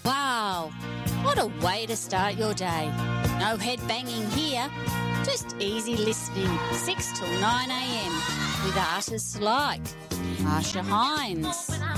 Wow, what a way to start your day. No head banging here, just easy listening 6 till 9 a.m. with artists like Marsha Hines,